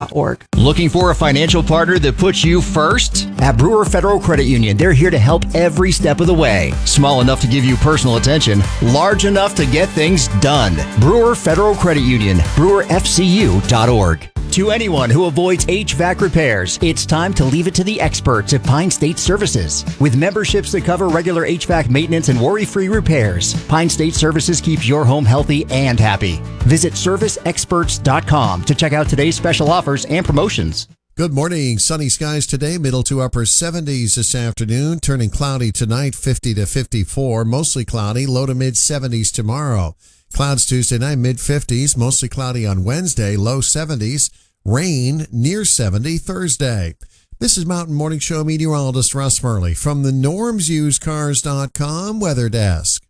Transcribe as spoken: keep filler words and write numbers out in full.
dot org. Looking for a financial partner that puts you first? At Brewer Federal Credit Union, they're here to help every step of the way. Small enough to give you personal attention, large enough to get things done. Brewer Federal Credit Union, brewer f c u dot org. To anyone who avoids H V A C repairs, it's time to leave it to the experts at Pine State Services. With memberships that cover regular H V A C maintenance and worry-free repairs, Pine State Services keeps your home healthy and happy. Visit service experts dot com to check out today's special offers and promotions. Good morning. Sunny skies today, middle to upper seventies this afternoon, turning cloudy tonight, fifty to fifty-four, mostly cloudy, low to mid seventies tomorrow. Clouds Tuesday night, mid fifties, mostly cloudy on Wednesday, low seventies, rain near seventy Thursday. This is Mountain Morning Show meteorologist Russ Murley from the norms used cars dot com weather desk.